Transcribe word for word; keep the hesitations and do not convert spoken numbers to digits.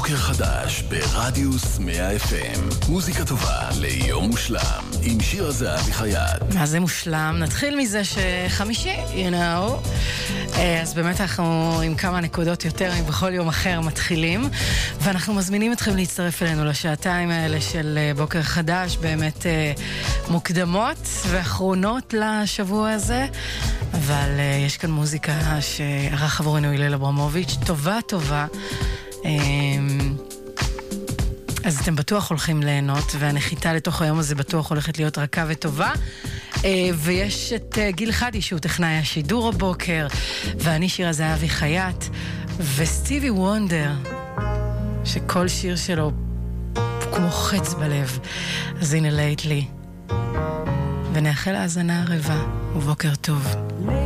בוקר חדש ברדיוס מאה אף אם. מוזיקה טובה ליום מושלם עם שיר הזהבי חייט. מה זה מושלם? נתחיל מזה שחמישי, you know. אז באמת אנחנו עם כמה נקודות יותר מבכל יום אחר מתחילים, ואנחנו מזמינים אתכם להצטרף אלינו לשעתיים האלה של בוקר חדש, באמת מוקדמות ואחרונות לשבוע הזה. אבל יש כאן מוזיקה שערך עבורנו הלל אברמוביץ', טובה טובה. אז אתם בטוח הולכים ליהנות, והנחיתה לתוך היום הזה בטוח הולכת להיות רכה וטובה. ויש את גיל חדי שהוא טכנאי השידור הבוקר, ואני שיר הזהבי חייט, וסטיבי וונדר שכל שיר שלו כמו חץ בלב. אז הנה לייטלי, ונאחל האזנה ערבה ובוקר טוב.